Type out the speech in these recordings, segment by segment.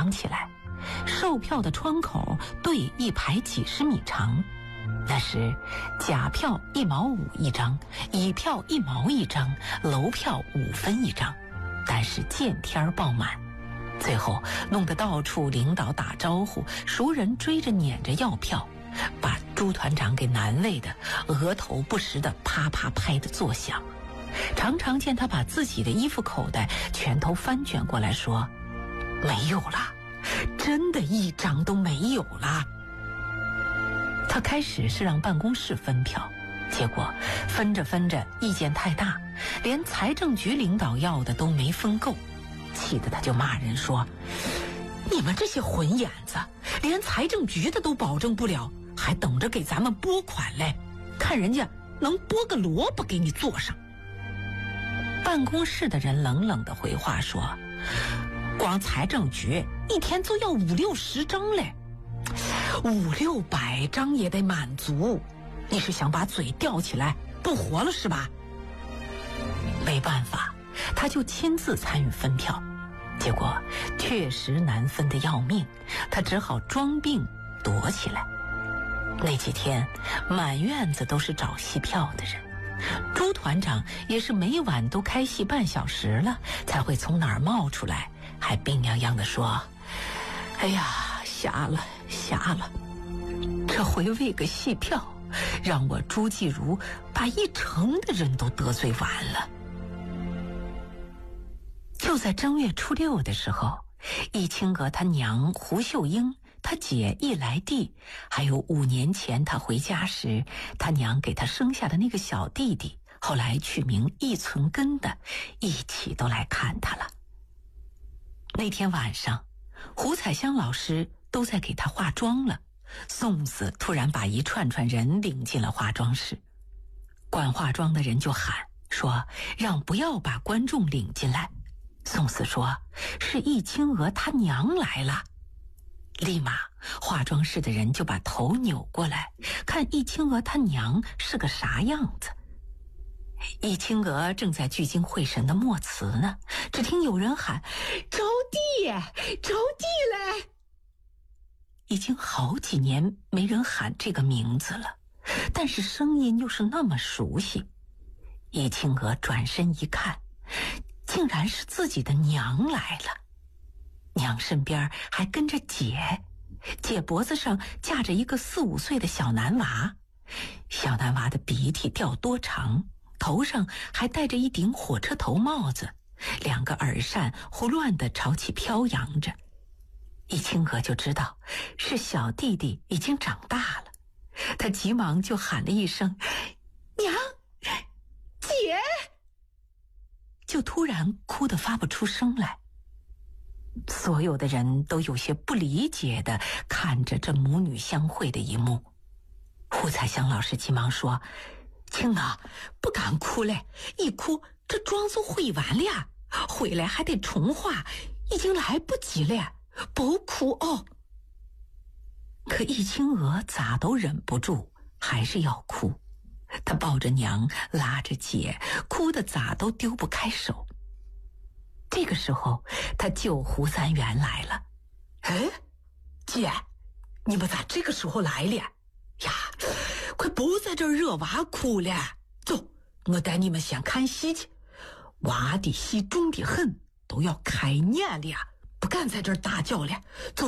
张起来，售票的窗口对一排几十米长。那时假票1毛5一张，乙票1毛一张，楼票5分一张，但是见天爆满，最后弄得到处领导打招呼，熟人追着撵着要票，把朱团长给难为的额头不时的啪啪拍的作响。常常见他把自己的衣服口袋全都翻卷过来说，没有了，真的一张都没有了。他开始是让办公室分票，结果分着分着意见太大，连财政局领导要的都没分够，气得他就骂人说，你们这些混眼子，连财政局的都保证不了，还等着给咱们拨款嘞，看人家能拨个萝卜给你做上。办公室的人冷冷地回话说，光财政局一天就要50-60张嘞，500-600张也得满足，你是想把嘴吊起来不活了是吧？没办法，他就亲自参与分票，结果确实难分得要命，他只好装病躲起来。那几天满院子都是找戏票的人，朱团长也是每晚都开戏半小时了才会从哪儿冒出来，还病怏怏地说，哎呀，瞎了，这回为个戏票，让我朱继如把1城的人都得罪完了。就在正月初6的时候，易清娥他娘胡秀英，他姐易来娣，还有5年前他回家时他娘给他生下的那个小弟弟，后来取名易存根的，一起都来看他了。那天晚上，胡彩香老师都在给他化妆了，宋子突然把一串串人领进了化妆室，管化妆的人就喊说，让不要把观众领进来。宋子说，是易清娥她娘来了。立马化妆室的人就把头扭过来，看易清娥她娘是个啥样子。易清娥正在聚精会神的默词呢，只听有人喊，招娣嘞！已经好几年没人喊这个名字了，但是声音又是那么熟悉。易清娥转身一看，竟然是自己的娘来了。娘身边还跟着姐，姐脖子上架着一个4-5岁的小男娃，小男娃的鼻涕掉多长，头上还戴着一顶火车头帽子，2个耳扇胡乱地朝起飘扬着。易清娥就知道是小弟弟已经长大了，她急忙就喊了一声，娘，姐，就突然哭得发不出声来。所有的人都有些不理解地看着这母女相会的一幕。胡彩香老师急忙说，青啊，不敢哭嘞，一哭这妆就毁完了，回来还得重化，已经来不及了，不哭哦。可易清娥咋都忍不住，还是要哭。她抱着娘，拉着姐，哭得咋都丢不开手。这个时候，他舅胡三元来了。哎，姐，你们咋这个时候来了呀？快不在这儿惹娃哭了，走，我带你们先看戏去。娃的戏重得很，都要开演了，不敢在这儿大叫了。走。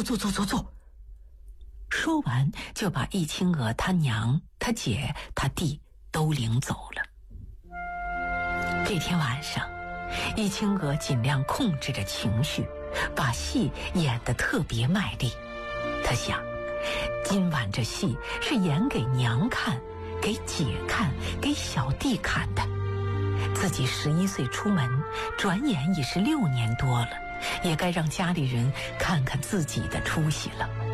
说完，就把易清娥他娘、他姐、他弟都领走了。这天晚上，易清娥尽量控制着情绪，把戏演得特别卖力。她想，今晚这戏是演给娘看，给姐看，给小弟看的。自己11岁出门，转眼已是6年多了，也该让家里人看看自己的出息了。